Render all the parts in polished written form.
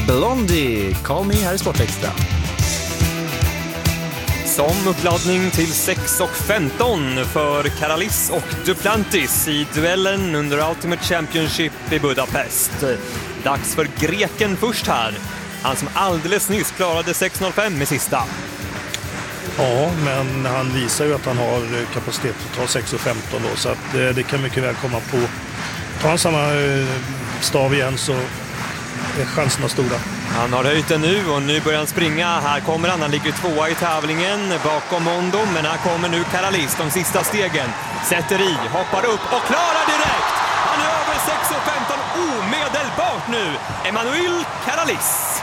Blondie, Call Me här i Sportextra. Som uppladdning till 6:15 för Karalis och Duplantis i duellen under Ultimate Championship i Budapest. Dags för greken först här. Han som alldeles nyss klarade 6:05 med sista. Ja, men han visar ju att han har kapacitet att ta 6:15 då, så att det kan mycket väl komma på. Tar han samma stav igen så är chanserna stora. Han har höjt det nu och nu börjar han springa. Här kommer han ligger tvåa i tävlingen bakom Mondo, men här kommer nu Karalis, de sista stegen. Sätter i, hoppar upp och klarar direkt! Han är över 6:15 omedelbart nu. Emanuel Karalis.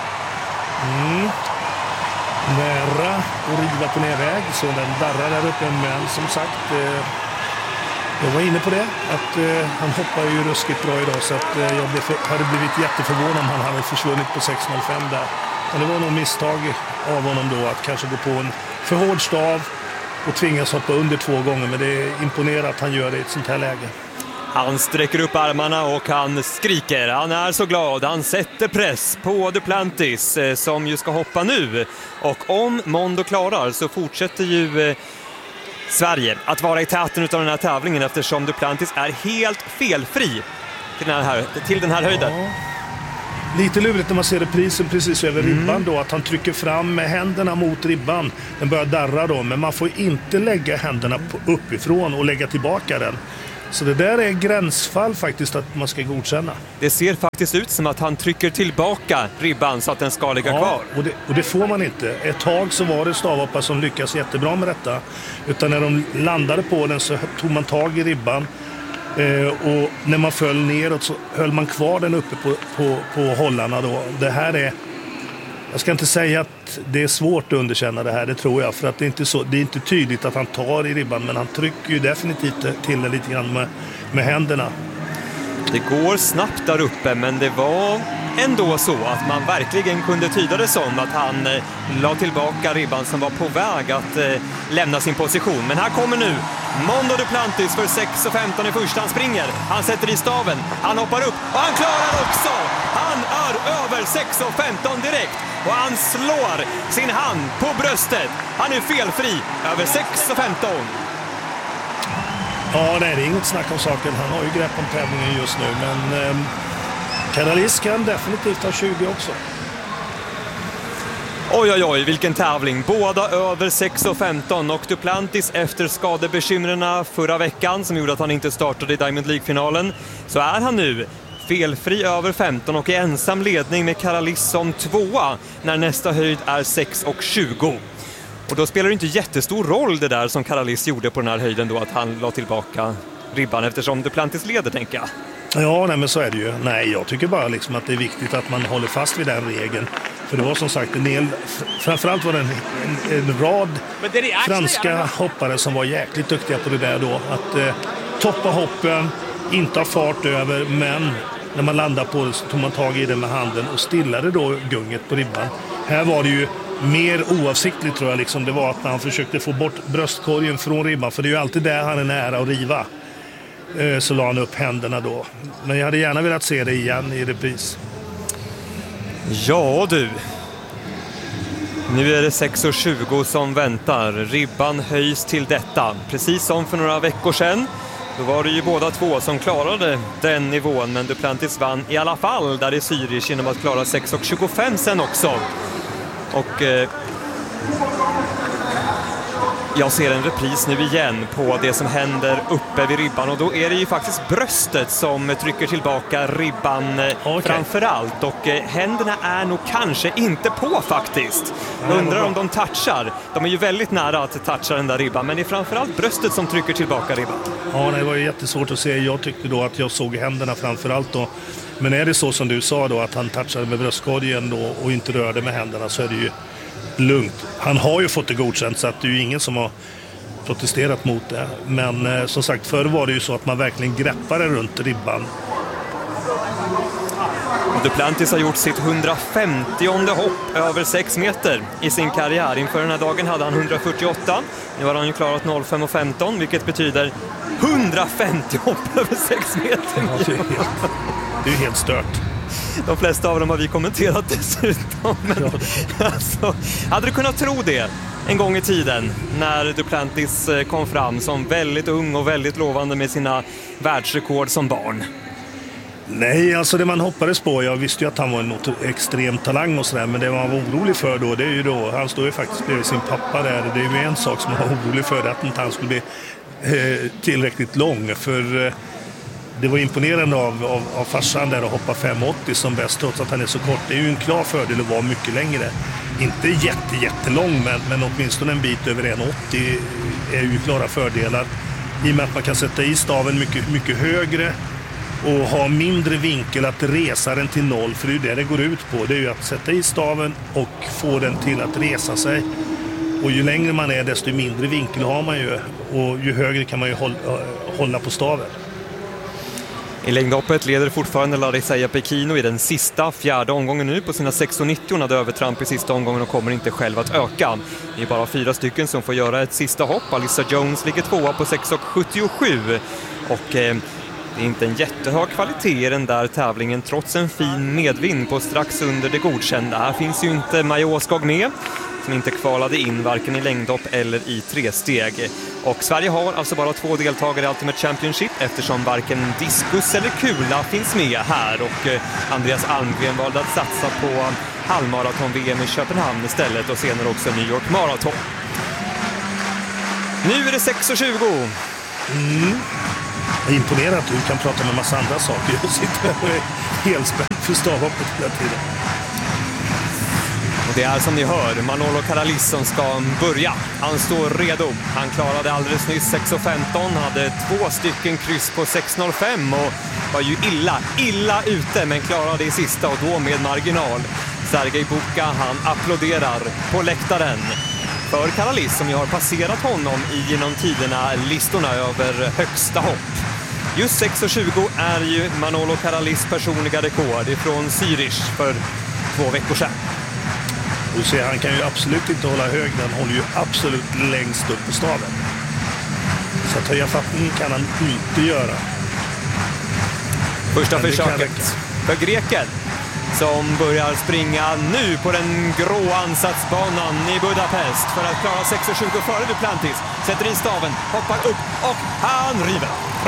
Nära och riva på nerväg, så den darrar där uppe, men som sagt, jag var inne på det, att han hoppar ju ruskigt bra idag, så att jag hade blivit jätteförvånad om han hade försvunnit på 6:05 där. Men det var nog misstag av honom då att kanske gå på en för hård stav och tvingas hoppa under 2 gånger, men det är imponerande att han gör det i ett sånt här läge. Han sträcker upp armarna och han skriker. Han är så glad. Han sätter press på Duplantis som ju ska hoppa nu. Och om Mondo klarar så fortsätter ju Sverige att vara i täten av den här tävlingen, eftersom Duplantis är helt felfri till den här höjden. Ja. Lite lurigt när man ser reprisen precis över ribban då, att han trycker fram med händerna mot ribban. Den börjar darra då, men man får inte lägga händerna uppifrån och lägga tillbaka den. Så det där är gränsfall faktiskt att man ska godkänna. Det ser faktiskt ut som att han trycker tillbaka ribban så att den ska ligga kvar. Och det får man inte. Ett tag så var det stavhoppare som lyckas jättebra med detta. Utan när de landade på den så tog man tag i ribban. Och när man föll neråt så höll man kvar den uppe på hållarna då. Det här är... Jag ska inte säga att det är svårt att underkänna det här, det tror jag. För att det är inte tydligt att han tar i ribban, men han trycker ju definitivt till det lite grann med händerna. Det går snabbt där uppe, men det var ändå så att man verkligen kunde tyda det som att han la tillbaka ribban som var på väg att lämna sin position. Men här kommer nu Mondo Duplantis för 6:15 i första. Han springer, han sätter i staven, han hoppar upp och han klarar också! Han är över 6:15 direkt och han slår sin hand på bröstet. Han är felfri över 6:15. Ja, det är inget snack om saken. Han har ju grepp om tävlingen just nu, men Karalis kan definitivt ha 20 också. Oj, vilken tävling. Båda över 6:15 och Duplantis efter skadebekymren förra veckan som gjorde att han inte startade i Diamond League-finalen, så är han nu felfri över 15 och i ensam ledning med Karalis som tvåa när nästa höjd är 6:20. Och då spelar det inte jättestor roll det där som Karalis gjorde på den här höjden då, att han la tillbaka ribban eftersom Duplantis leder, tänker jag. Ja, nej, men så är det ju. Nej, jag tycker bara liksom att det är viktigt att man håller fast vid den regeln. För det var som sagt framförallt var det en rad franska hoppare som var jäkligt duktiga på det där då. Att toppa hoppen, inte ha fart över, men när man landar på det så tog man tag i det med handen och stillade då gunget på ribban. Här var det ju mer oavsiktligt, tror jag, liksom. Det var att han försökte få bort bröstkorgen från ribban, för det är ju alltid där han är nära att riva. Så la han upp händerna då. Men jag hade gärna velat se det igen i repris. Ja du. Nu är det 6:20 som väntar. Ribban höjs till detta. Precis som för några veckor sedan. Då var det ju båda två som klarade den nivån. Men Duplantis vann i alla fall där i Zürich genom att klara 6:25 sen också. Och jag ser en repris nu igen på det som händer uppe vid ribban. Och då är det ju faktiskt bröstet som trycker tillbaka ribban framförallt. Och händerna är nog kanske inte på faktiskt. Jag undrar om de touchar. De är ju väldigt nära att toucha den där ribban. Men det är framförallt bröstet som trycker tillbaka ribban. Ja, det var ju jättesvårt att se. Jag tyckte då att jag såg händerna framförallt då. Men är det så som du sa då, att han touchade med bröstkorgen då och inte rörde med händerna, så är det ju lugnt. Han har ju fått det godkänt, så att det är ju ingen som har protesterat mot det. Men som sagt, förr var det ju så att man verkligen greppade runt ribban. Duplantis har gjort sitt 150:e hopp över 6 meter i sin karriär. Inför den här dagen hade han 148. Nu har han ju klarat 05:15, vilket betyder 150 hopp över 6 meter. Ja, det är ju helt stört. De flesta av dem har vi kommenterat dessutom. Men, alltså, hade du kunnat tro det en gång i tiden när Duplantis kom fram som väldigt ung och väldigt lovande med sina världsrekord som barn? Nej, alltså det man hoppades på, jag visste ju att han var en extrem talang och sådär, men det man var orolig för då, det är ju då, han står ju faktiskt bredvid sin pappa där, det är ju en sak som man var orolig för, att inte han skulle bli tillräckligt lång, för det var imponerande av farsan där att hoppa 5,80 som bäst trots att han är så kort. Det är ju en klar fördel att vara mycket längre. Inte jättelång, men åtminstone en bit över 1,80 är ju klara fördelar. I och med att man kan sätta i staven mycket, mycket högre och ha mindre vinkel att resa den till noll, för det är ju det går ut på. Det är ju att sätta i staven och få den till att resa sig. Och ju längre man är, desto mindre vinkel har man ju. Och ju högre kan man ju hålla på staven. I längdhoppet leder fortfarande Larissa Pekino i den sista, fjärde omgången nu på sina 6,90. Hon hade övertramp i sista omgången och kommer inte själv att öka. Det är bara 4 stycken som får göra ett sista hopp. Alyssa Jones ligger 2 på 6,77. Och det är inte en jättehög kvalitet i den där tävlingen trots en fin medvind på strax under det godkända. Här finns ju inte Maja Åskog med, som inte kvalade in varken i längdhopp eller i 3-steg. Och Sverige har alltså bara 2 deltagare i Ultimate Championship eftersom varken diskus eller kula finns med här. Och Andreas Almgren valde att satsa på halvmaraton-VM i Köpenhamn istället och senare också New York Marathon. Nu är det 6,20. Jag är imponerad att du kan prata med en massa andra saker. Jag sitter och är helt spänd för stavhoppet hela tiden. Och det är som ni hör Manolo Caralis som ska börja. Han står redo. Han klarade alldeles nyss 6,15. Hade 2 stycken kryss på 6,05 och var ju illa ute, men klarade i sista och då med marginal. Sergej Buka, han applåderar på läktaren för Caralis som ju har passerat honom i genom tiderna listorna över högsta hopp. Just 6,20 är ju Manolo Caralis personliga rekord ifrån Zürich för 2 veckor sedan. Du ser, han kan ju absolut inte hålla hög, han håller ju absolut längst upp på staven. Så att höja fattning kan han inte göra. Första försöket för greken som börjar springa nu på den grå ansatsbanan i Budapest för att klara 6,20 före Duplantis. Sätter i staven, hoppar upp och han river.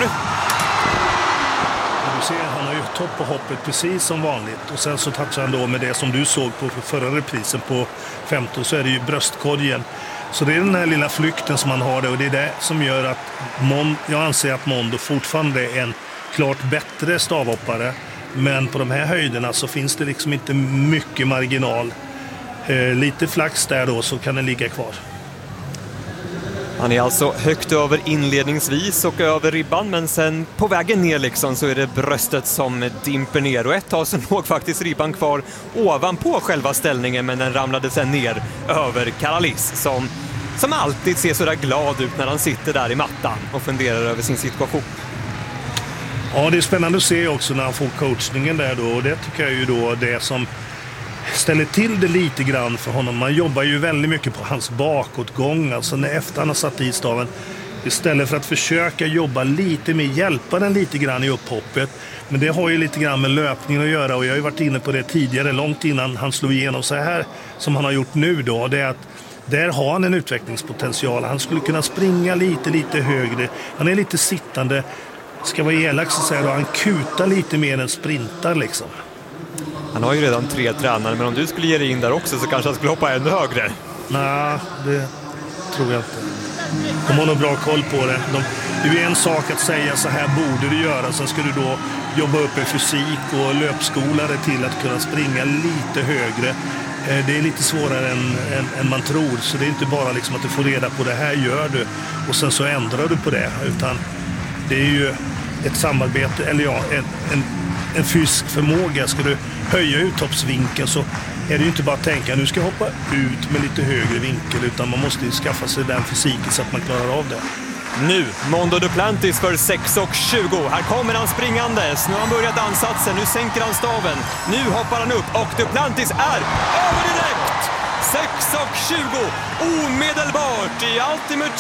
Du ser, han har ju topp på hoppet precis som vanligt. Och sen så touchar han då med det som du såg på förra reprisen på 15, så är det ju bröstkorgen. Så det är den här lilla flykten som man har där, och det är det som gör att jag anser att Mondo fortfarande är en klart bättre stavhoppare. Men på de här höjderna så finns det liksom inte mycket marginal. Lite flax där då så kan den ligga kvar. Han är alltså högt över inledningsvis och över ribban, men sen på vägen ner liksom så är det bröstet som dimper ner. Och ett tag så låg faktiskt ribban kvar ovanpå själva ställningen, men den ramlade sen ner över Caralis som alltid ser så där glad ut när han sitter där i mattan och funderar över sin situation. Ja, det är spännande att se också när han får coachningen där då, och det tycker jag ju då det som ställer till det lite grann för honom. Man jobbar ju väldigt mycket på hans bakåtgång, alltså när efter han har satt i staven, istället för att försöka jobba lite mer, hjälpa den lite grann i upphoppet. Men det har ju lite grann med löpningen att göra, och jag har ju varit inne på det tidigare, långt innan han slog igenom så här som han har gjort nu då. Det är att där har han en utvecklingspotential. Han skulle kunna springa lite högre. Han är lite sittande. Ska vara elak så säger då, han kutar lite mer än sprintar liksom. Han har ju redan 3 tränare, men om du skulle ge dig in där också så kanske han skulle hoppa ännu högre. Nej, det tror jag inte. De har nog bra koll på det. Det är ju en sak att säga så här borde du göra. Sen ska du då jobba upp i fysik och löpskolare till att kunna springa lite högre. Det är lite svårare än man tror. Så det är inte bara liksom att du får reda på det här gör du och sen så ändrar du på det. Utan det är ju ett samarbete, eller ja, en fysisk förmåga. Ska du höja uthoppsvinkeln så är det ju inte bara att tänka nu ska jag hoppa ut med lite högre vinkel, utan man måste ju skaffa sig den fysiken så att man klarar av det. Nu, Mondo Duplantis för 6,20. Här kommer han springandes. Nu har han börjat ansatsen, nu sänker han staven. Nu hoppar han upp och Duplantis är över direkt! 6,20 omedelbart i Ultimate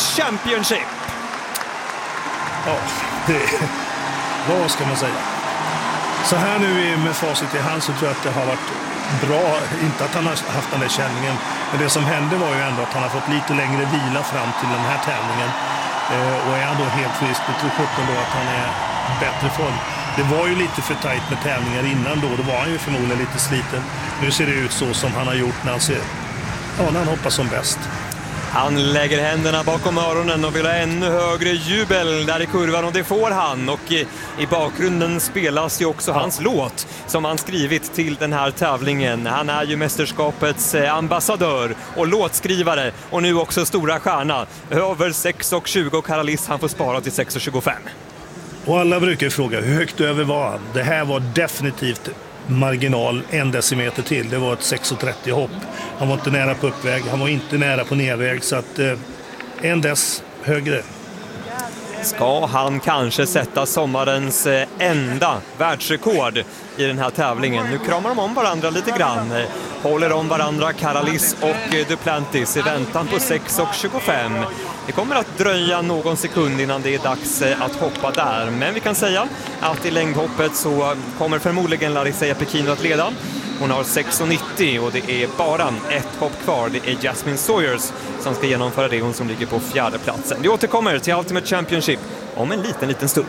Championship. Ja, vad ska man säga? Så här nu med facit i hand så tror jag att det har varit bra. Inte att han har haft den där känningen. Men det som hände var ju ändå att han har fått lite längre vila fram till den här tävlingen. Och är han då helt frisk, då tror jag då att han är bättre form. Det var ju lite för tajt med tävlingar innan då. Då var han ju förmodligen lite sliten. Nu ser det ut så som han har gjort när han hoppas som bäst. Han lägger händerna bakom öronen och vill ha ännu högre jubel där i kurvan, och det får han. Och i bakgrunden spelas ju också hans låt som han skrivit till den här tävlingen. Han är ju mästerskapets ambassadör och låtskrivare, och nu också stora stjärna. Över 6,20 och Karalis, han får spara till 6,25. Och alla brukar fråga hur högt över var han. Det här var definitivt marginal 1 decimeter till. Det var ett 6,30 hopp. Han var inte nära på uppväg, han var inte nära på nedväg, så att 1 dess högre. Ska han kanske sätta sommarens enda världsrekord i den här tävlingen? Nu kramar de om varandra lite grann. Håller om varandra Karalis och Duplantis i väntan på 6,25. Det kommer att dröja någon sekund innan det är dags att hoppa där. Men vi kan säga att i längdhoppet så kommer förmodligen Larissa Iapekino att leda. Hon har 6,90 och det är bara ett hopp kvar. Det är Jasmine Sawyers som ska genomföra det, hon som ligger på 4:e platsen. Vi återkommer till Ultimate Championship om en liten stund.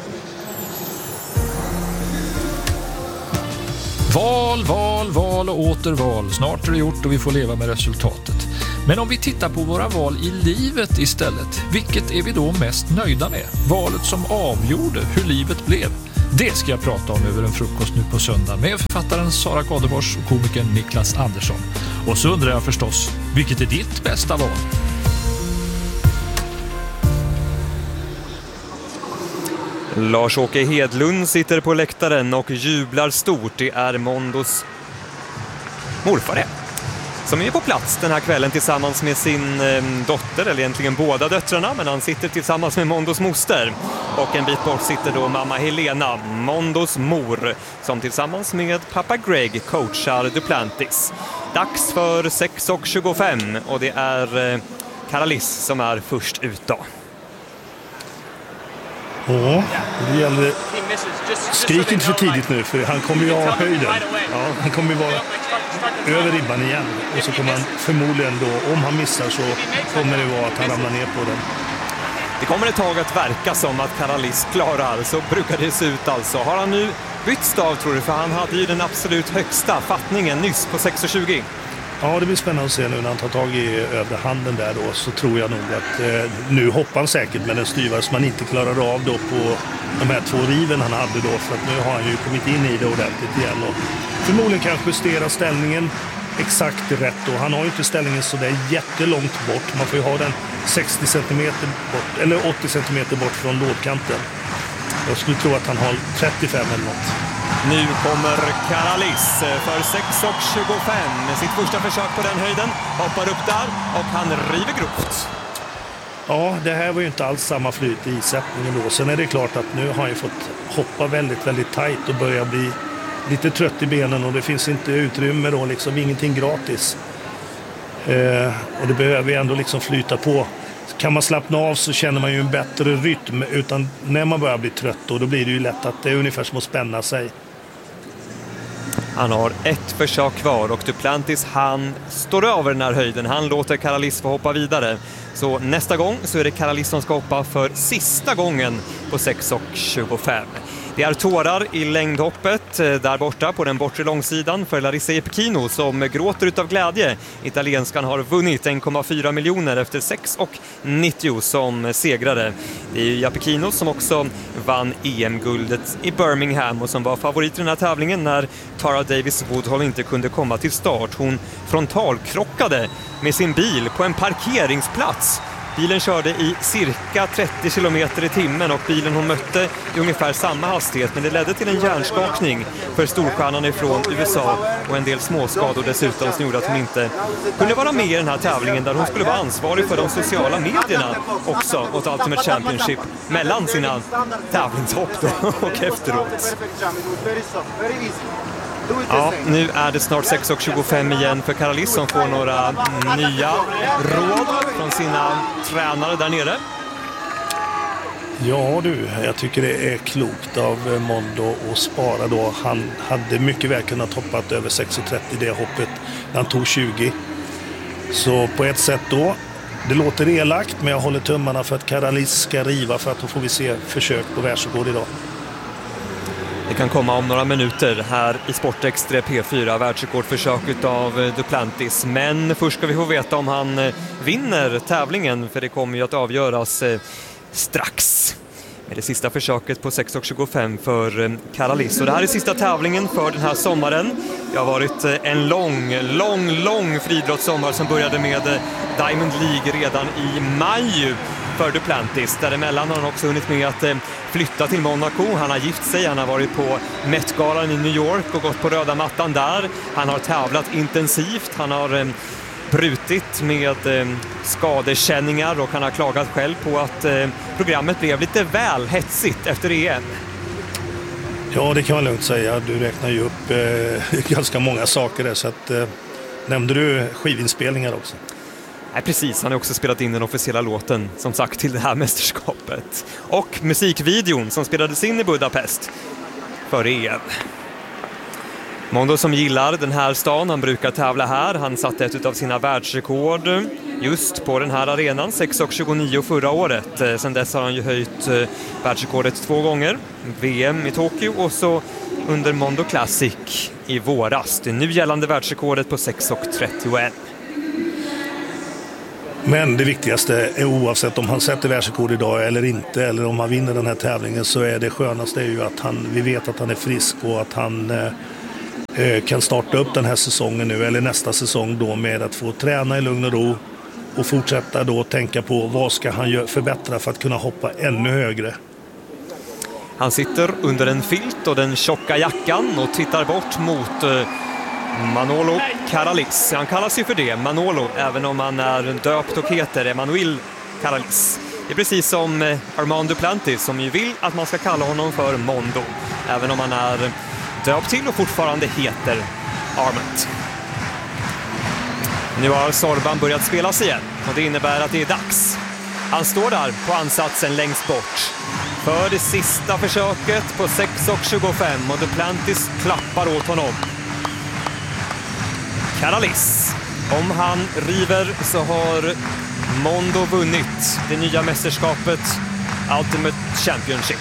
Val och åter val. Snart är det gjort och vi får leva med resultatet. Men om vi tittar på våra val i livet istället, vilket är vi då mest nöjda med? Valet som avgjorde hur livet blev. Det ska jag prata om över en frukost nu på söndag med författaren Sara Kadefors och komikern Niklas Andersson. Och så undrar jag förstås, vilket är ditt bästa val? Lars-Åke Hedlund sitter på läktaren och jublar stort. Det är Mondos morfar som är på plats den här kvällen tillsammans med sin dotter, eller egentligen båda döttrarna, men han sitter tillsammans med Mondos moster. Och en bit bort sitter då mamma Helena, Mondos mor, som tillsammans med pappa Greg coachar Duplantis. Dags för 6,25 och det är Karalis som är först ut då. Ja, det gäller. Skrik inte för tidigt nu, för han kommer ju ha höjden. Ja, han kommer ju vara över ribban igen. Och så kommer han förmodligen då, om han missar så kommer det vara att han ramlar ner på den. Det kommer ett tag att verka som att Karalis klarar, så brukar det se ut alltså. Har han nu bytt stav tror du? För han hade ju den absolut högsta fattningen nyss på 6,20. Ja, det blir spännande att se nu när han tar tag i övre handen där då, så tror jag nog att nu hoppar han säkert med den styvare som man inte klarar av då på de här 2 riven han hade då, för att nu har han ju kommit in i det ordentligt igen och förmodligen kan justera ställningen exakt rätt då. Han har ju inte ställningen så där jättelångt bort. Man får ju ha den 60 cm bort, eller 80 cm bort från lådkanten. Jag skulle tro att han har 35 eller något. Nu kommer Karalis för 6,25 med sitt första försök på den höjden. Hoppar upp där och han river grovt. Ja, det här var ju inte alls samma flyt i sättningen då. Sen är det klart att nu har han ju fått hoppa väldigt, väldigt tajt och börja bli lite trött i benen och det finns inte utrymme då, liksom ingenting gratis. Och det behöver ju ändå liksom flyta på. Kan man slappna av så känner man ju en bättre rytm, utan när man börjar bli trött då blir det ju lätt att det är ungefär som att spänna sig. Han har ett försök kvar och Duplantis, han står över den här höjden. Han låter Karalis få hoppa vidare. Så nästa gång så är det Karalis som ska hoppa för sista gången på 6,25. Det är tårar i längdhoppet där borta på den bortre långsidan för Larissa Iapekino som gråter utav glädje. Italienskan har vunnit 1,4 miljoner efter 6,90 som segrare. Det är Iapekino som också vann EM-guldet i Birmingham och som var favorit i den här tävlingen när Tara Davis Woodhull inte kunde komma till start. Hon frontalkrockade med sin bil på en parkeringsplats. Bilen körde i cirka 30 km i timmen och bilen hon mötte i ungefär samma hastighet, men det ledde till en hjärnskakning för storstjärnan ifrån USA och en del småskador dessutom som gjorde att hon inte kunde vara med i den här tävlingen där hon skulle vara ansvarig för de sociala medierna också åt Ultimate Championship mellan sina tävlingshopp och efteråt. Ja, nu är det snart 6,25 igen för Karalis som får några nya råd från sina tränare där nere. Ja du, jag tycker det är klokt av Mondo att spara då. Han hade mycket väl kunnat hoppat över 6,30 det hoppet när han tog 20. Så på ett sätt då, det låter elakt, men jag håller tummarna för att Caralis ska riva, för att då får vi se försök på världsrekord idag. Det kan komma om några minuter här i Sportextra P4, världsrekordförsöket av Duplantis. Men först ska vi få veta om han vinner tävlingen, för det kommer ju att avgöras strax. Med det sista försöket på 6,25 för Caralis. Och det här är sista tävlingen för den här sommaren. Det har varit en lång friidrottssommar som började med Diamond League redan i maj för Duplantis. Däremellan har han också hunnit med att flytta till Monaco. Han har gift sig, han har varit på Met-galan i New York och gått på röda mattan där. Han har tävlat intensivt, han har brutit med skadekänningar och han har klagat själv på att programmet blev lite väl hetsigt efter EM. Ja, det kan man lugnt säga. Du räknar ju upp ganska många saker där, så att, nämnde du skivinspelningar också? Nej, precis. Han har också spelat in den officiella låten, som sagt, till det här mästerskapet. Och musikvideon som spelades in i Budapest för EM. Mondo som gillar den här stan, han brukar tävla här. Han satte ett av sina världsrekord just på den här arenan, 6,29 förra året. Sen dess har han ju höjt världsrekordet 2 gånger. VM i Tokyo och så under Mondo Classic i våras. Det nu gällande världsrekordet på 6,31. Men det viktigaste är, oavsett om han sätter världsrekord idag eller inte, eller om han vinner den här tävlingen, så är det skönaste är ju att vi vet att han är frisk och att han kan starta upp den här säsongen nu, eller nästa säsong då, med att få träna i lugn och ro och fortsätta då tänka på vad ska han förbättra för att kunna hoppa ännu högre. Han sitter under en filt och den tjocka jackan och tittar bort mot Manolo Caralis. Han kallas ju för det, Manolo, även om han är döpt och heter Emmanuel Caralis. Det är precis som Armand Duplantis, som ju vill att man ska kalla honom för Mondo, även om han är döpt till och fortfarande heter Armand. Nu har Sorban börjat spelas igen och det innebär att det är dags. Han står där på ansatsen längst bort för det sista försöket på 6,25 och Duplantis klappar åt honom. Caralis, om han river så har Mondo vunnit det nya mästerskapet Ultimate Championship.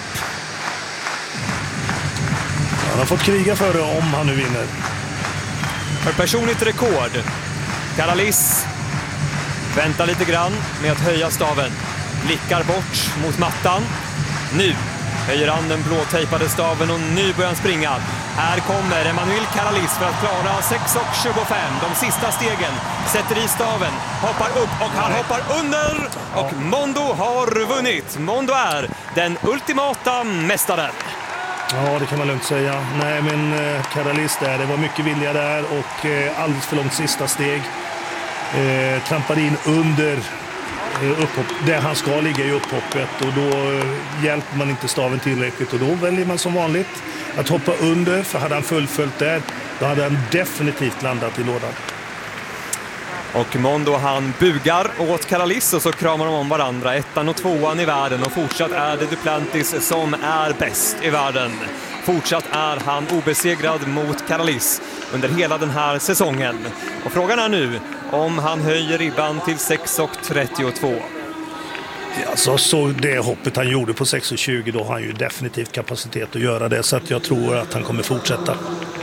Han har fått kriga för det om han nu vinner. För personligt rekord. Caralis väntar lite grann med att höja staven. Blickar bort mot mattan. Nu höjer han den blåtejpade staven och nu börjar han springa. Här kommer Emmanuel Caralis för att klara 6,25. De sista stegen. Sätter i staven, hoppar upp och han hoppar under. Och Mondo har vunnit. Mondo är den ultimata mästaren. Ja, det kan man lugnt säga. Nej, men Caralis där, det var mycket vilja där och alldeles för långt sista steg. Trampade in under upphopp, där han ska ligga i upphoppet, och då hjälper man inte staven tillräckligt och då väljer man som vanligt att hoppa under, för hade han fullföljt där, då hade han definitivt landat i lådan. Och Mondo, han bugar åt Caralis och så kramar de om varandra, 1:an och 2:an i världen, och fortsatt är det Duplantis som är bäst i världen. Fortsatt är han obesegrad mot Caralis under hela den här säsongen. Och frågan är nu om han höjer ribban till 6,32. Alltså, så det hoppet han gjorde på 6,20, då har han ju definitivt kapacitet att göra det, så att jag tror att han kommer fortsätta.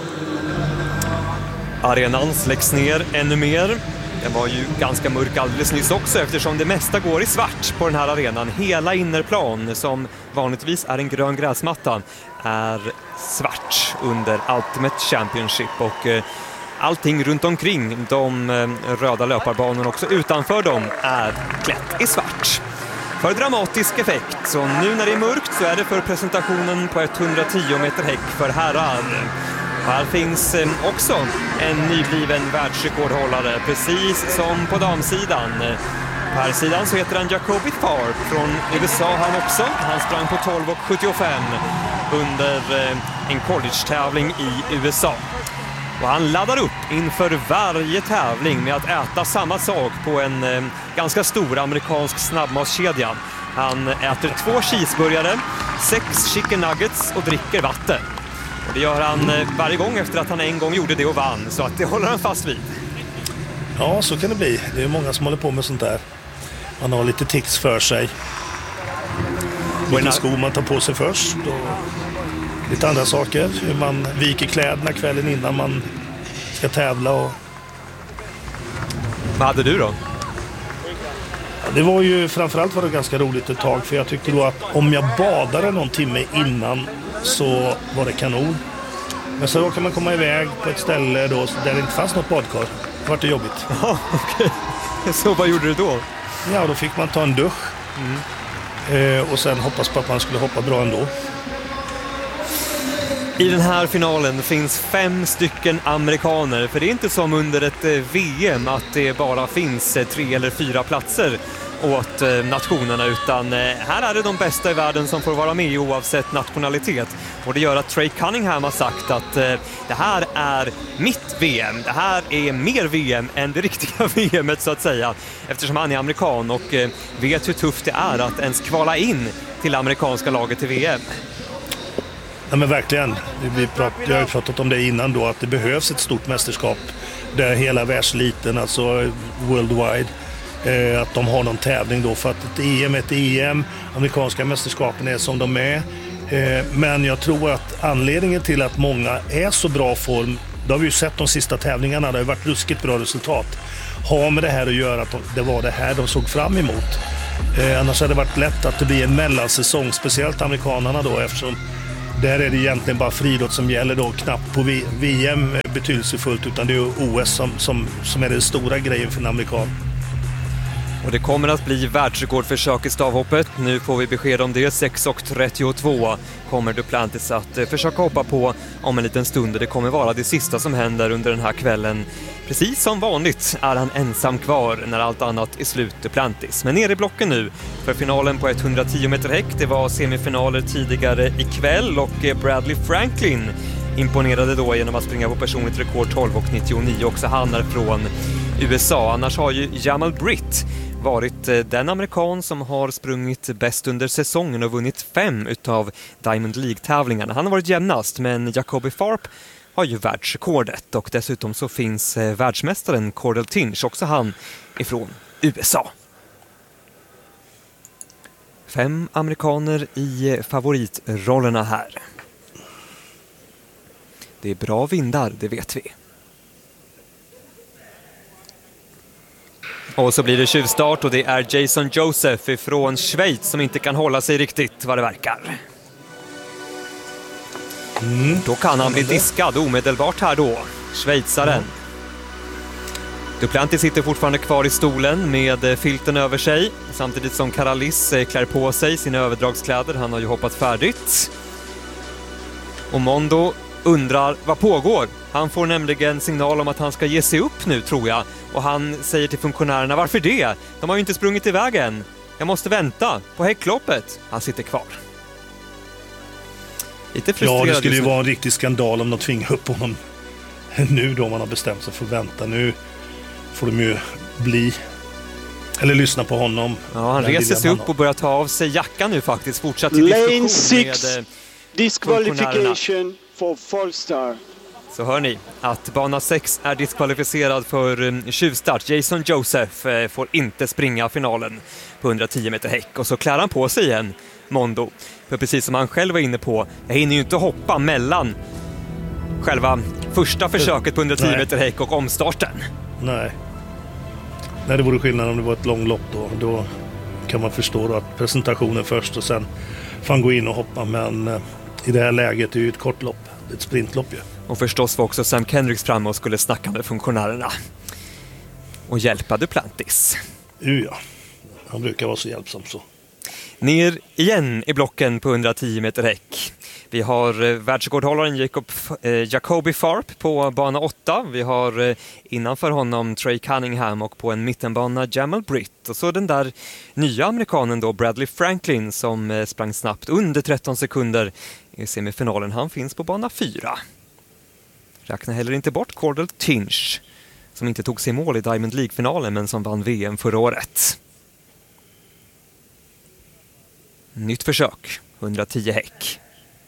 Arenan släcks ner ännu mer. Den var ju ganska mörk alldeles nyss också, eftersom det mesta går i svart på den här arenan. Hela innerplan, som vanligtvis är en grön gräsmatta, är svart under Ultimate Championship, och allting runt omkring de röda löparbanorna också utanför dem är klätt i svart. För dramatisk effekt, så nu när det är mörkt så är det för presentationen på 110 meter häck för herrar. Här finns också en nybliven världsrekordhållare, precis som på damsidan. På här sidan så heter han Jacoby Tharp från USA han också. Han sprang på 12,75 under en college-tävling i USA. Och han laddar upp inför varje tävling med att äta samma sak på en ganska stor amerikansk snabbmatskedja. Han äter 2 cheeseburgare, 6 chicken nuggets och dricker vatten. Och det gör han varje gång efter att han en gång gjorde det och vann, så att det håller han fast vid. Ja, så kan det bli. Det är många som håller på med sånt där. Man har lite tics för sig. Vilka skor man tar på sig först och lite andra saker. Hur man viker kläderna kvällen innan man ska tävla. Och... Vad hade du då? Det var ju framförallt var det ganska roligt ett tag, för jag tyckte då att om jag badade någon timme innan så var det kanon. Men så då kan man komma iväg på ett ställe då där det inte fanns något badkar. Det var det jobbigt. Ja, okej. Så vad gjorde du då? Ja, då fick man ta en dusch. Och sen hoppas på att man skulle hoppa bra ändå. I den här finalen finns 5 stycken amerikaner, för det är inte som under ett VM att det bara finns 3 eller 4 platser åt nationerna, utan här är det de bästa i världen som får vara med oavsett nationalitet. Och det gör att Trey Cunningham har sagt att det här är mitt VM, det här är mer VM än det riktiga VMet så att säga, eftersom han är amerikan och vet hur tufft det är att ens kvala in till amerikanska laget till VM. Ja, men verkligen. Jag har ju pratat om det innan då, att det behövs ett stort mästerskap där hela världseliten, alltså worldwide, att de har någon tävling då, för att ett EM, amerikanska mästerskapen är som de är. Men jag tror att anledningen till att många är så bra form, det har vi ju sett de sista tävlingarna, det har varit ruskigt bra resultat, har med det här att göra att det var det här de såg fram emot. Annars hade det varit lätt att det blir en mellansäsong, speciellt amerikanerna då, eftersom där är det egentligen bara friidrott som gäller då, knappt på VM betydelsefullt, utan det är OS som är den stora grejen för en amerikan. Och det kommer att bli världsrekordförsök i stavhoppet. Nu får vi besked om det. 6:32 kommer Duplantis att försöka hoppa på om en liten stund. Det kommer vara det sista som händer under den här kvällen. Precis som vanligt är han ensam kvar när allt annat är slut, Duplantis. Men ner i blocken nu för finalen på 110 meter häck. Det var semifinaler tidigare ikväll och Bradley Franklin imponerade då genom att springa på personligt rekord 12:99. Också han är från USA. Annars har ju Jamal Britt varit den amerikan som har sprungit bäst under säsongen och vunnit 5 utav Diamond League-tävlingarna. Han har varit jämnast, men Jacoby Farp har ju världsrekordet, och dessutom så finns världsmästaren Cordell Tinch, också han ifrån USA. 5 amerikaner i favoritrollerna här. Det är bra vindar, det vet vi. Och så blir det tjuvstart, och det är Jason Joseph från Schweiz som inte kan hålla sig riktigt vad det verkar. Då kan han bli diskad omedelbart här då, schweizaren. Duplantis sitter fortfarande kvar i stolen med filten över sig, samtidigt som Karalis klär på sig sina överdragskläder. Han har ju hoppat färdigt. Och Mondo undrar vad pågår. Han får nämligen signal om att han ska ge sig upp nu, tror jag. Och han säger till funktionärerna, varför det? De har ju inte sprungit iväg än. Jag måste vänta på häckloppet. Han sitter kvar. Lite frustrerad. Ja, det skulle ju vara en riktig skandal om de tvingar upp honom nu då, man har bestämt sig för att vänta. Nu får de ju bli, eller lyssna på honom. Ja, han reser sig upp och börjar ta av sig jackan nu faktiskt. Fortsatt i diskussion med disqualification for Folstar. Så hör ni att bana 6 är diskvalificerad för tjuvstart. Jason Joseph får inte springa finalen på 110 meter häck. Och så klär han på sig igen, Mondo. För precis som han själv var inne på, jag hinner ju inte hoppa mellan själva första försöket på 110 meter häck och omstarten. Nej, det vore skillnad om det var ett långlopp då. Då kan man förstå då att presentationen först och sen får han gå in och hoppa. Men i det här läget är det ju ett kort lopp, ett sprintlopp ju. Och förstås var också Sam Kendricks framme och skulle snacka med funktionärerna och hjälpa Duplantis. Ja, han brukar vara så hjälpsam så. Ner igen i blocken på 110 meter häck. Vi har världsrekordhållaren Jacoby Farp på bana 8. Vi har innanför honom Trey Cunningham och på en mittenbana Jamal Britt. Och så den där nya amerikanen då, Bradley Franklin, som sprang snabbt under 13 sekunder i semifinalen. Han finns på bana 4. Räknar heller inte bort Cordell Tinch, som inte tog sig mål i Diamond League-finalen men som vann VM förra året. Nytt försök, 110 häck.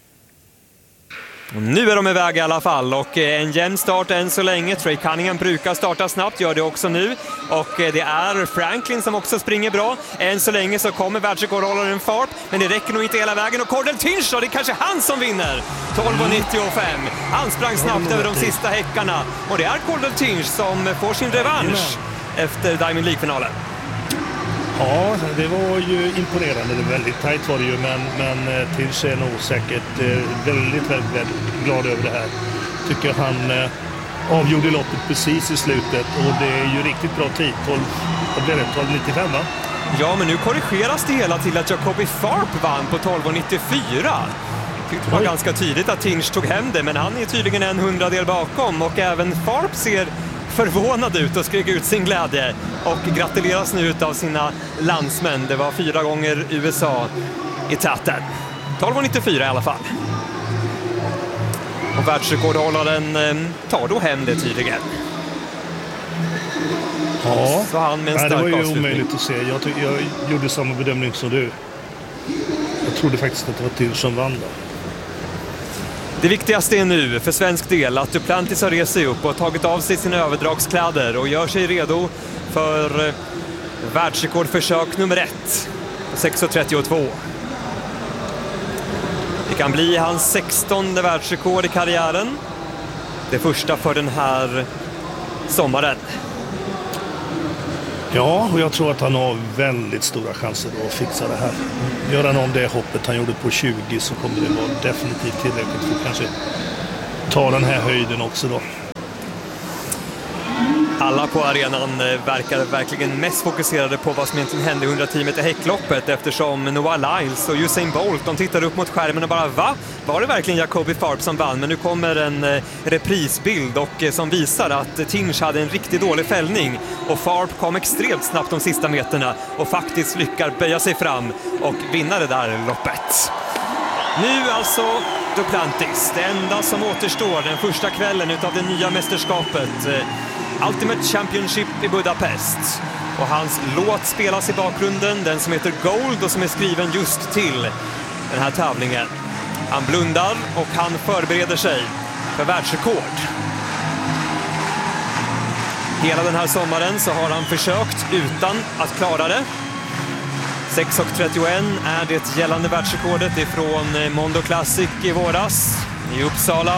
Och nu är de iväg i alla fall och en jämn start än så länge. Trey Cunningham brukar starta snabbt, gör det också nu. Och det är Franklin som också springer bra. Än så länge så kommer världsrekordhållaren Farp, men det räcker nog inte hela vägen. Och Cordell Tinch, det är kanske han som vinner. 12.95. Han sprang snabbt över de sista häckarna. Och det är Cordell Tinch som får sin revansch efter Diamond League-finalen. Ja, det var ju imponerande. Det var väldigt tajt var det ju, men Tinch är nog säkert väldigt glad över det här. Tycker han avgjorde loppet precis i slutet och det är ju riktigt bra tid. 12.95 va? Ja, men nu korrigeras det hela till att Jacoby Farp vann på 12.94. Det var ganska tydligt att Tinch tog hem det, men han är tydligen en 100-del bakom och även Farp ser förvånad ut och skrek ut sin glädje och gratuleras nu av sina landsmän. Det var 4 gånger USA i täten. 12.94 i alla fall. Och världsrekordhållaren tar då hem det tydligen. Ja, så han med en stark det var ju avslutning. omöjligt att se. Jag gjorde samma bedömning som du. Jag trodde faktiskt att det var Tinch som vann då. Det viktigaste är nu för svensk del att Duplantis har rest sig upp och tagit av sig sina överdragskläder och gör sig redo för världsrekordförsök nummer 1 på 6.32. Det kan bli hans 16:e världsrekord i karriären. Det första för den här sommaren. Ja, och jag tror att han har väldigt stora chanser att fixa det här. Gör han om det hoppet han gjorde på 20 så kommer det vara definitivt tillräckligt för att kanske ta den här höjden också då. Alla på arenan verkar verkligen mest fokuserade på vad som egentligen hände i 110 meter häckloppet eftersom Noah Lyles och Usain Bolt, de tittar upp mot skärmen och bara va? Var det verkligen Jacoby Farp som vann? Men nu kommer en reprisbild och som visar att Tinch hade en riktigt dålig fällning och Farp kom extremt snabbt de sista meterna och faktiskt lyckar böja sig fram och vinna det där loppet. Nu alltså Duplantis, det enda som återstår den första kvällen utav det nya mästerskapet. Ultimate Championship i Budapest. Och hans låt spelas i bakgrunden, den som heter Gold och som är skriven just till den här tävlingen. Han blundar och han förbereder sig för världsrekord. Hela den här sommaren så har han försökt utan att klara det. 6.31 är det gällande världsrekordet ifrån Mondo Classic i våras i Uppsala.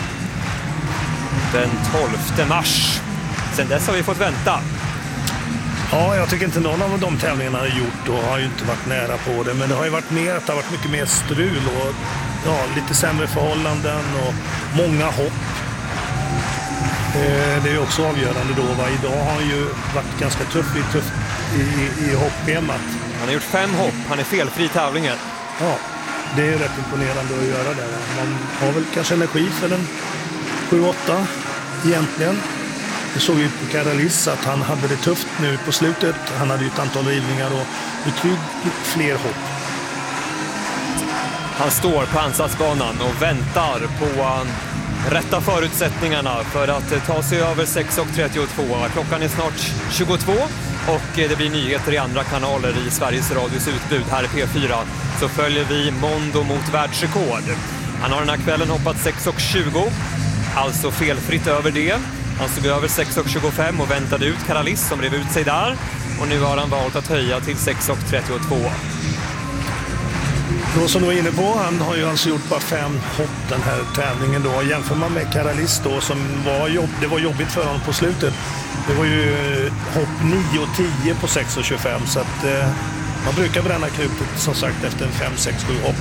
Den 12 mars. Sen dess har vi fått vänta. Ja, jag tycker inte någon av de tävlingarna har gjort och har ju inte varit nära på det. Men det har ju varit mer att det har varit mycket mer strul och ja, lite sämre förhållanden och många hopp. Det är ju också avgörande då. Idag har han ju varit ganska tuff i hoppschemat. Han har gjort 5 hopp. Han är felfri i tävlingen. Ja, det är rätt imponerande att göra det. Man har väl kanske energi för en 7-8 egentligen. Det såg ju på Caralis att han hade det tufft nu på slutet. Han hade ju ett antal rivningar och betydligt fler hopp. Han står på ansatsbanan och väntar på rätta förutsättningarna för att ta sig över 6.32. Klockan är snart 22 och det blir nyheter i andra kanaler i Sveriges Radios utbud. Här i P4 så följer vi Mondo mot världsrekord. Han har den här kvällen hoppat 6.20, alltså felfritt över det. Han stod över 6.25 och väntade ut Caralis som rev ut sig där. Och nu har han valt att höja till 6.32. Då som du var inne på, han har ju alltså gjort bara 5 hopp den här tävlingen då. Jämför man med Caralis då som det var jobbigt för honom på slutet. Det var ju hopp 9 och 10 på 6.25 så att man brukar bränna knutet som sagt efter en 5, 6, 7 hopp.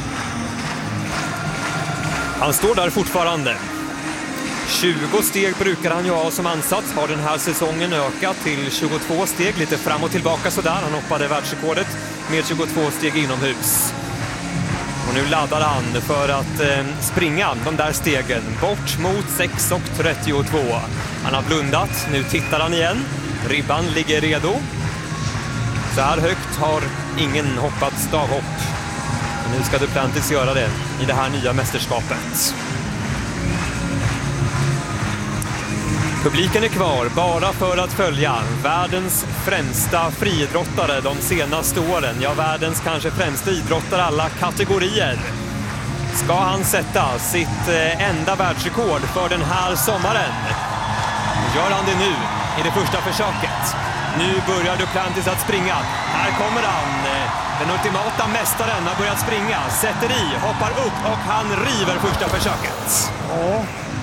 Han står där fortfarande. 20 steg brukar han ju ha som ansats. Har den här säsongen ökat till 22 steg. Lite fram och tillbaka sådär. Han hoppade världsrekordet med 22 steg inomhus. Och nu laddar han för att springa de där stegen bort mot 6.32. Han har blundat. Nu tittar han igen. Ribban ligger redo. Så här högt har ingen hoppat stavhopp. Och nu ska Duplantis göra det i det här nya mästerskapet. Publiken är kvar bara för att följa världens främsta friidrottare de senaste åren. Ja, världens kanske främsta idrottare alla kategorier. Ska han sätta sitt enda världsrekord för den här sommaren? Gör han det nu i det första försöket? Nu börjar Duplantis att springa. Här kommer han. Den ultimata mästaren har börjat springa. Sätter i, hoppar upp och han river första försöket. Ja,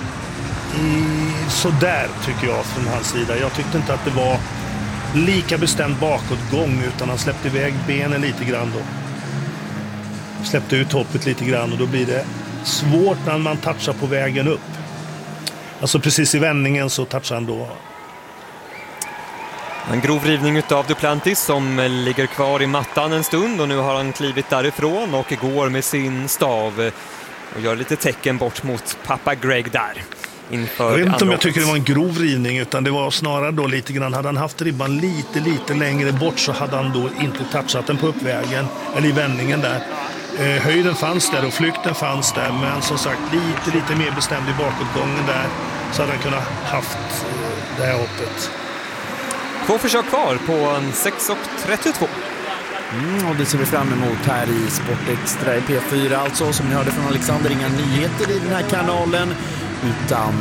så där tycker jag från hans sida. Jag tyckte inte att det var lika bestämd bakåtgång, utan han släppte iväg benen lite grann då. Släppte ut hoppet lite grann och då blir det svårt när man touchar på vägen upp. Alltså precis i vändningen så touchar han då. En grov rivning av Duplantis som ligger kvar i mattan en stund och nu har han klivit därifrån och går med sin stav och gör lite tecken bort mot pappa Greg där. Jag vet inte om jag tycker det var en grov rivning, utan det var snarare då lite grann, hade han haft ribban lite längre bort så hade han då inte touchat den på uppvägen eller i vändningen där. Höjden fanns där och flykten fanns där, men som sagt lite mer bestämd i bakåtgången där så hade han kunnat haft det här hoppet. 2 försök kvar på en 6.32. Och det ser vi fram emot här i Sportextra i P4 alltså, som ni hörde från Alexander. Inga nyheter i den här kanalen utan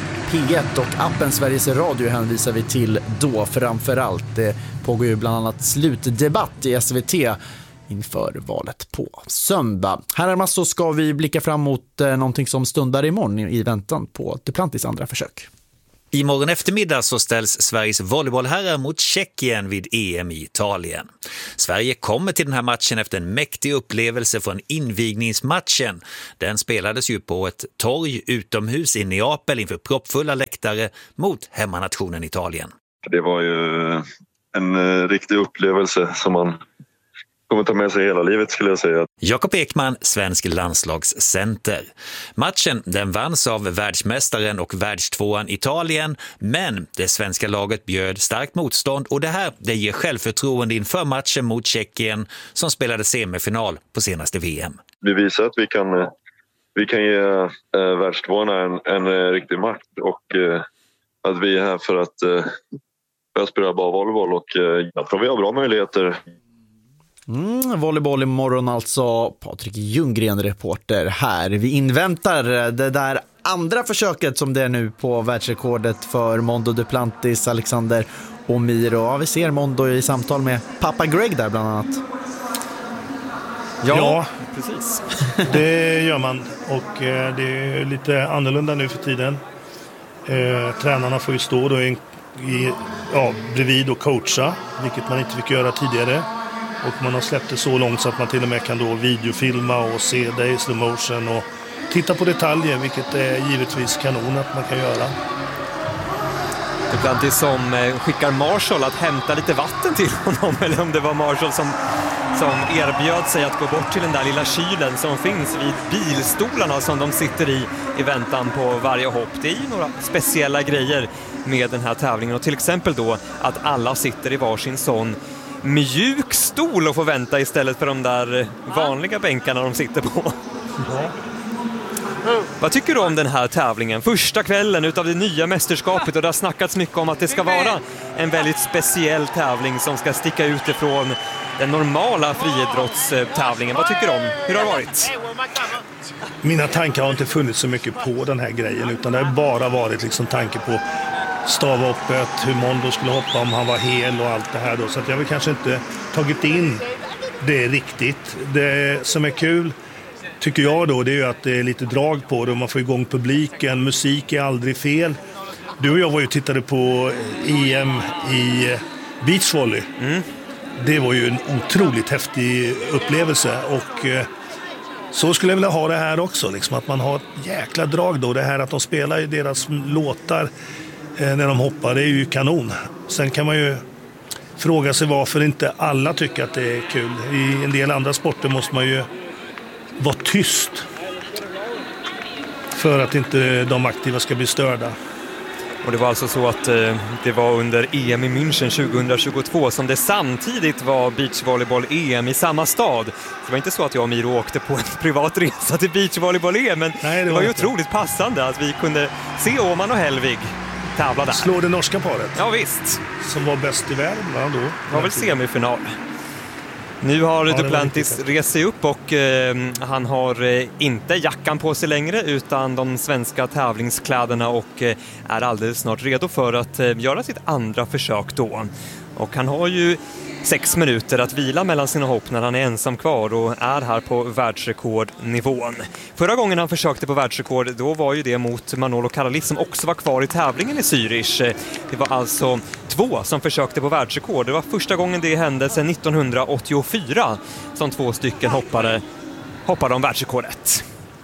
P1 och appen Sveriges Radio hänvisar vi till då framförallt. Det pågår ju bland annat slutdebatt i SVT inför valet på söndag. Här så ska vi blicka fram mot någonting som stundar imorgon i väntan på Duplantis andra försök. Imorgon eftermiddag så ställs Sveriges volleybollherrar mot Tjeckien vid EM i Italien. Sverige kommer till den här matchen efter en mäktig upplevelse från invigningsmatchen. Den spelades ju på ett torg utomhus i Neapel inför proppfulla läktare mot hemmanationen Italien. Det var ju en riktig upplevelse som man kommer ta med sig hela livet, skulle jag säga. Jakob Ekman, svensk landslagscenter. Matchen den vanns av världsmästaren och världstvåan Italien, men det svenska laget bjöd starkt motstånd och det ger självförtroende inför matchen mot Tjeckien som spelade semifinal på senaste VM. Vi visar att vi kan ge världstvåarna en riktig makt och att vi är här för att spela bra volleyboll och jag tror vi har bra möjligheter. Volleyboll imorgon alltså. Patrik Ljunggren, reporter här. Vi inväntar det där andra försöket som det är nu på världsrekordet för Mondo Duplantis, Alexander Omiro. Ja, vi ser Mondo i samtal med pappa Greg där bland annat. Ja, precis. Det gör man och det är lite annorlunda nu för tiden. Tränarna får ju stå då bredvid och coacha, vilket man inte fick göra tidigare. Och man har släppt det så långt så att man till och med kan då videofilma och se det i slow motion och titta på detaljer, vilket är givetvis kanon att man kan göra. Duplantis som skickar Marshall att hämta lite vatten till honom, eller om det var Marshall som erbjöd sig att gå bort till den där lilla kylen som finns vid bilstolarna som de sitter i väntan på varje hopp. Det är ju några speciella grejer med den här tävlingen och till exempel då att alla sitter i varsin sån mjuk stol och får vänta istället för de där vanliga bänkarna de sitter på. Ja. Vad tycker du om den här tävlingen? Första kvällen utav det nya mästerskapet och det har snackats mycket om att det ska vara en väldigt speciell tävling som ska sticka ut ifrån den normala friidrottstävlingen. Vad tycker du om? Hur har det varit? Mina tankar har inte funnits så mycket på den här grejen utan det har bara varit liksom tanke på stavhoppet, hur Mondo skulle hoppa om han var hel och allt det här då. Så att jag har kanske inte tagit in det riktigt. Det som är kul tycker jag då, det är ju att det är lite drag på det och man får igång publiken. Musik är aldrig fel. Du och jag var ju tittade på EM i beachvolley. Det var ju en otroligt häftig upplevelse och så skulle jag vilja ha det här också. Liksom, att man har ett jäkla drag då. Det här att de spelar i deras låtar när de hoppar, det är ju kanon. Sen kan man ju fråga sig varför inte alla tycker att det är kul. I en del andra sporter måste man ju vara tyst för att inte de aktiva ska bli störda. Och det var alltså så att det var under EM i München 2022 som det samtidigt var beachvolleyboll-EM i samma stad. Det var inte så att jag och Miro åkte på en privat resa till beachvolleyboll-EM, men det var ju otroligt passande att vi kunde se Åman och Hellvig tävla där. Slår det norska paret? Ja visst. Som var bäst i världen då? Det var väl semifinal. Nu har Duplantis rest sig upp och han har inte jackan på sig längre utan de svenska tävlingskläderna och är alldeles snart redo för att göra sitt andra försök då. Och han har ju 6 minuter att vila mellan sina hopp när han är ensam kvar och är här på världsrekordnivån. Förra gången han försökte på världsrekord, då var ju det mot Manolo Karalis som också var kvar i tävlingen i Zürich. Det var alltså 2 som försökte på världsrekord. Det var första gången det hände sedan 1984 som 2 stycken hoppade om världsrekordet.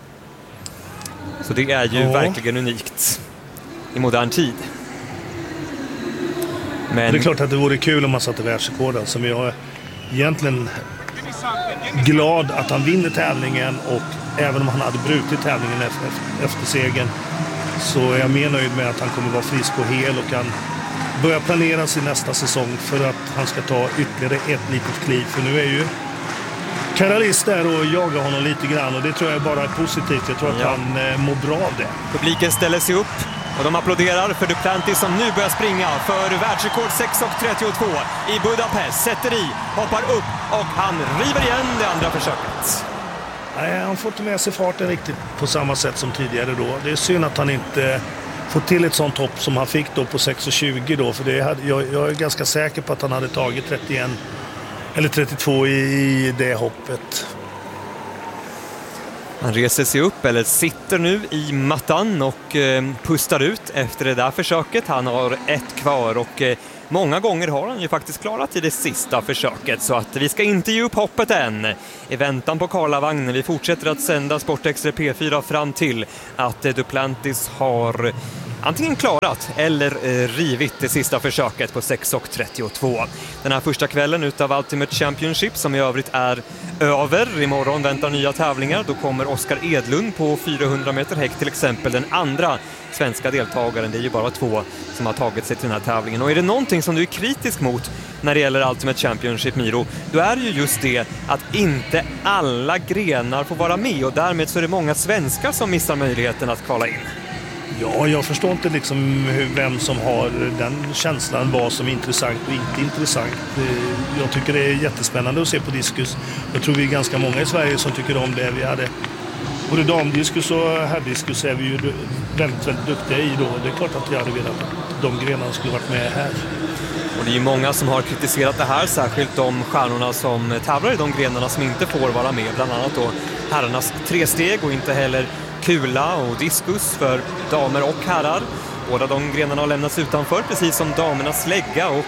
Så det är ju verkligen unikt i modern tid. Men... Det är klart att det vore kul om man satte världsrekorden, som jag är egentligen glad att han vinner tävlingen, och även om han hade brutit tävlingen efter segern så är jag mer nöjd med att han kommer vara frisk och hel och kan börja planera sin nästa säsong för att han ska ta ytterligare ett litet kliv, för nu är ju Karalis där och jagar honom lite grann, och det tror jag bara är positivt. Jag tror att han mår bra av det. Publiken ställer sig upp och de applåderar för Duplantis som nu börjar springa för världsrekord 6.32 i Budapest. Sätter i, hoppar upp och han river igen det andra försöket. Nej, han får inte med sig farten riktigt på samma sätt som tidigare då. Det är synd att han inte får till ett sånt hopp som han fick då på 6.20 då, för jag är ganska säker på att han hade tagit 31 eller 32 i det hoppet. Han reser sig upp, eller sitter nu i mattan och pustar ut efter det där försöket. Han har 1 kvar och många gånger har han ju faktiskt klarat i det sista försöket, så att vi ska inte ge upp hoppet än. I väntan på Karlavagnen, vi fortsätter att sända Sportextra P4 fram till att Duplantis har antingen klarat eller rivit det sista försöket på 6.32. Den här första kvällen utav Ultimate Championship, som i övrigt är över. Imorgon väntar nya tävlingar. Då kommer Oskar Edlund på 400 meter häck till exempel, den andra svenska deltagaren. Det är ju bara 2 som har tagit sig till den här tävlingen. Och är det någonting som du är kritisk mot när det gäller Ultimate Championship, Miro, då är det ju just det att inte alla grenar får vara med, och därmed så är det många svenskar som missar möjligheten att kvala in. Ja, jag förstår inte liksom vem som har den känslan, vad som är intressant och inte intressant. Jag tycker det är jättespännande att se på diskus. Jag tror vi är ganska många i Sverige som tycker om det. Vi hade både damdiskus och herrdiskus är vi ju väldigt, väldigt duktiga i då. Det är klart att vi hade velat att de grenarna skulle varit med här. Och det är ju många som har kritiserat det här, särskilt de stjärnorna som tävlar i de grenarna som inte får vara med. Bland annat då herrarnas 3-steg och inte heller kula och diskus för damer och herrar. Båda de grenarna har lämnats utanför, precis som damernas slägga och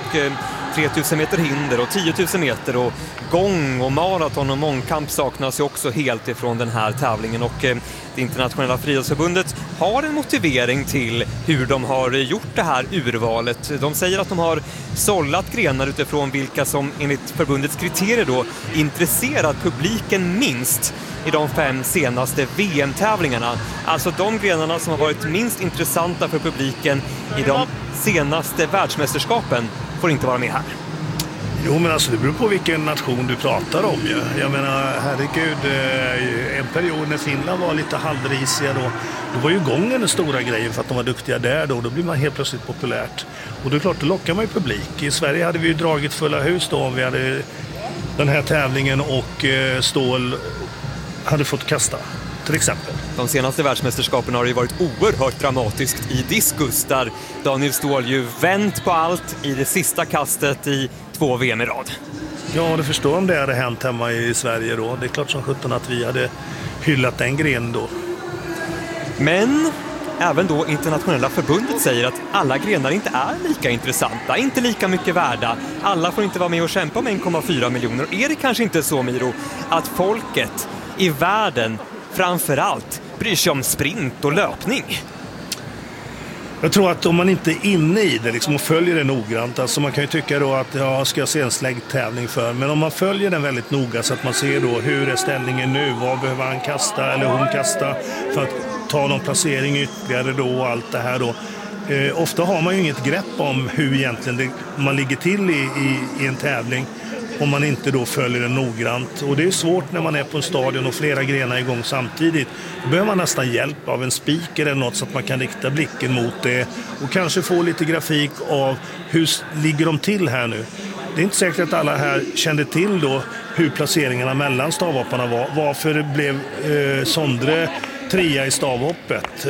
3000 meter hinder och 10 000 meter, och gång och maraton och mångkamp saknas ju också helt ifrån den här tävlingen. Och det internationella friidrottsförbundet har en motivering till hur de har gjort det här urvalet. De säger att de har sållat grenar utifrån vilka som enligt förbundets kriterier då intresserar publiken minst i de 5 senaste VM-tävlingarna. Alltså de grenarna som har varit minst intressanta för publiken i de senaste världsmästerskapen får inte vara med här. Jo, men alltså det beror på vilken nation du pratar om ju. Jag menar, herregud, en period när Finland var lite halvrisiga då var ju gången den stora grejen för att de var duktiga där då blir man helt plötsligt populärt. Och det är klart, då lockar man ju publik. I Sverige hade vi ju dragit fulla hus då om vi hade den här tävlingen och Ståhl hade fått kasta, till exempel. De senaste världsmästerskapen har det ju varit oerhört dramatiskt i diskus, där Daniel Ståhl ju vänt på allt i det sista kastet i 2 VM i rad. Ja, det förstår om det hade hänt hemma i Sverige då. Det är klart som 17 att vi hade hyllat den grenen då. Men även då internationella förbundet säger att alla grenar inte är lika intressanta, inte lika mycket värda. Alla får inte vara med och kämpa med 1,4 miljoner. Är det kanske inte så, Miro, att folket i världen framförallt bryr sig om sprint och löpning? Jag tror att om man inte är inne i det liksom och följer det noggrant, alltså man kan ju tycka då att ska jag se en släggtävling för, men om man följer den väldigt noga så att man ser då hur är ställningen nu, vad behöver han kasta eller hon kasta för att ta någon placering ytterligare då och allt det här då. Ofta har man ju inget grepp om hur egentligen man ligger till i en tävling. om man inte då följer den noggrant. Och det är svårt när man är på en stadion och flera grenar igång samtidigt. Då behöver man nästan hjälp av en speaker eller något så att man kan rikta blicken mot det och kanske få lite grafik av hur ligger de till här nu. Det är inte säkert att alla här kände till då hur placeringarna mellan stavhopparna var. Varför det blev Sondre 3 i stavhoppet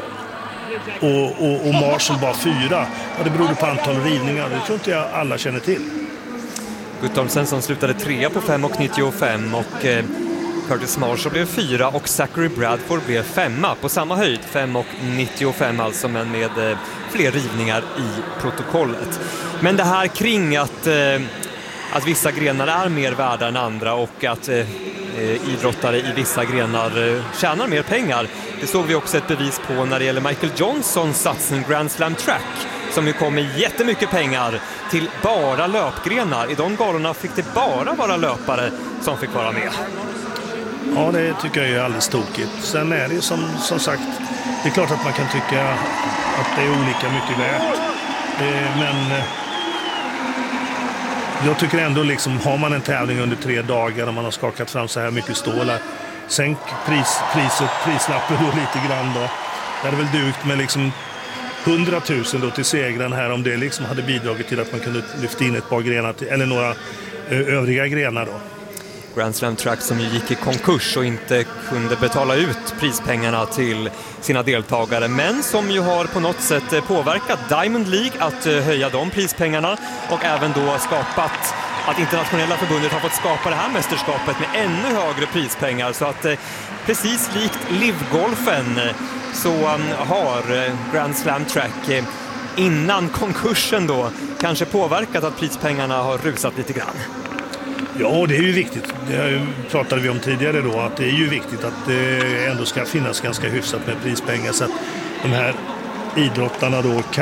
och Marshall bara 4. Ja, det berodde på antal rivningar. Det tror inte jag alla känner till. Guttormsen som slutade 3 på 5,95 och Curtis Marshall blev 4 och Zachary Bradford blev 5 på samma höjd, 5,95 alltså, men med fler rivningar i protokollet. Men det här kring att vissa grenar är mer värda än andra och att idrottare i vissa grenar tjänar mer pengar, det såg vi också ett bevis på när det gäller Michael Johnsons satsning Grand Slam Track, som ju kom med jättemycket pengar till bara löpgrenar. I de galorna fick det bara vara löpare som fick vara med. Ja, det tycker jag är alldeles tokigt. Sen är det som sagt, det är klart att man kan tycka att det är olika mycket värt. Men jag tycker ändå liksom, har man en tävling under 3 dagar och man har skakat fram så här mycket stålar, sänk prislappen då lite grann då. Det hade väl dugt med liksom 100 000 då till segran här om det liksom hade bidragit till att man kunde lyfta in ett par grenar till, eller några övriga grenar då. Grand Slam Track som ju gick i konkurs och inte kunde betala ut prispengarna till sina deltagare, men som ju har på något sätt påverkat Diamond League att höja de prispengarna och även då skapat att internationella förbundet har fått skapa det här mästerskapet med ännu högre prispengar, så att precis likt Livgolfen så har Grand Slam Track innan konkursen då kanske påverkat att prispengarna har rusat lite grann. Ja, det är ju viktigt. Det pratade vi om tidigare då, att det är ju viktigt att det ändå ska finnas ganska hyfsat med prispengar så att de här idrottarna då